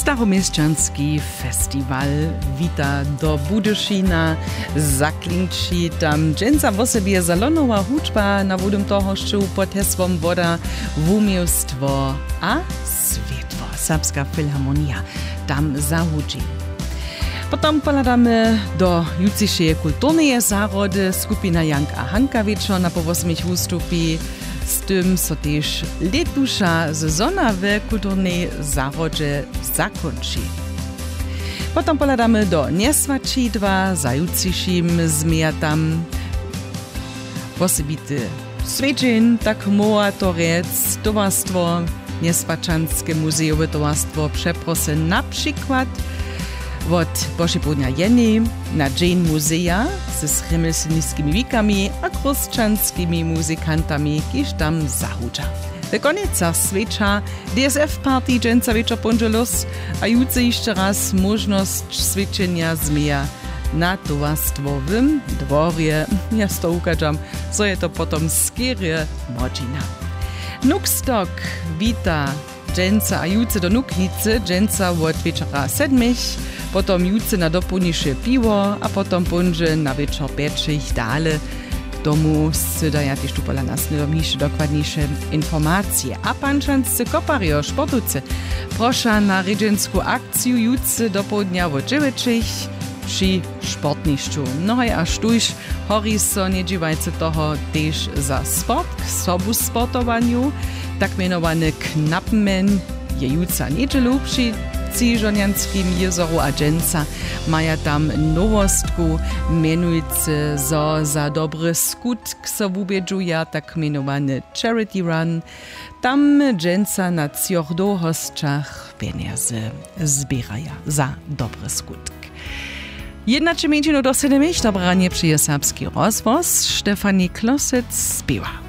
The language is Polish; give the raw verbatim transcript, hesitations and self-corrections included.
Staromieszczanski festiwal wita do Budyšina, zaklinči tam dżęca w osobie zalonowa huczba na wodum toho szczu pod hesłom Woda, wumiejstwo a światło. Serbska Filharmonia tam zahudzi. Potom poladamy do jutrzejszej kulturnej zarody. Skupina Jank a Hanka wieczor na powosmich ustupi. Z tym so też letusza sezona w kulturnej zarodzie zakończy. Potom poladamy do nieswačidła, za jutrzejszym zmiatam. Posebity Svedžin, tak moa torec, towarstwo, nieswačanskie muzeowe towarstwo przeprosy na przykład od Bożej Południa Jeny na Dzień Muzea ze schremelsynickimi wikami a kruszczanskimi muzykantami, kiż tam zahudza. W końcach sveča D S F Party dżęca wieczor ponželos, a jutro jeszcze raz możność svečenia zmija na towarstwowym dworze. Ja z to ukażam, co je to potom skierie modzina. Nukstok wita dżęca a jutro do Nuknicy, dżęca od wieczora sedmich, potom jutro na dopunisze piwo, a potom ponże na wieczor pieczych dale. Domu sydaja też tu pola nas najmniejsze, dokładniejsze informacje. A pančanscy kopario, sportuce, prosza na rydżenską akcję jutro do południa od dziewięciu przy sportniszczu. No i aż tuż hori so nie dziwajcie toho też za sport, k sobu sportowaniu, tak mianowany Knapmen je jutro niedzielu przy Ciżonianskim jezoru a dżęca maja tam nowostku, mianujcy zo za dobry skutk so wubiedżuja, tak mianowany Charity Run. Tam dżęca na cioch do hostczach pieniędzy zbieraja za dobry skutk. Jednaczy międzino do sedemich dobranie przyje serbski rozwoz, Stefanie Klosec śpiewa.